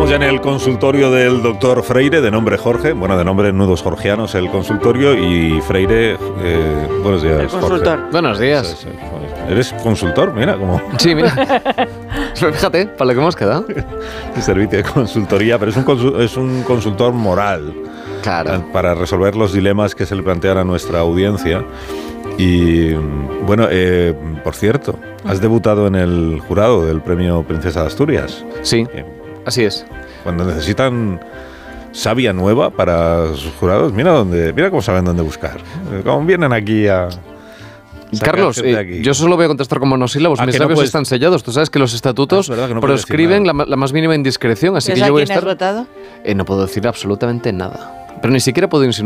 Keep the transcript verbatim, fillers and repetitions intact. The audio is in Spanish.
Estamos ya en el consultorio del doctor Freire, de nombre Jorge, bueno, de nombre Nudos Jorgianos, el consultorio, y Freire, eh, buenos días, el consultor. Jorge. Buenos días. Sí, sí. ¿Eres consultor? Mira, como... Sí, mira. Fíjate, para lo que hemos quedado. El servicio de consultoría, pero es un, consul- es un consultor moral. Claro. Para resolver los dilemas que se le plantean a nuestra audiencia. Y bueno, eh, por cierto, has debutado en el jurado del premio Princesa de Asturias. Sí, Eh, así es. Cuando necesitan savia nueva para sus jurados, mira dónde, mira cómo saben dónde buscar. Eh, Cómo vienen aquí a... sacar Carlos, gente de eh, aquí. yo solo voy a contestar con monosílabos. Ah, Mis que no labios puedes- están sellados. Tú sabes que los estatutos Ah, es verdad que no puedes decir proscriben la, nada. ma- la más mínima indiscreción, así que ¿Sabes yo a voy a quién has estar... votado? Eh, no puedo decir absolutamente nada. Pero ni siquiera puedo insinuar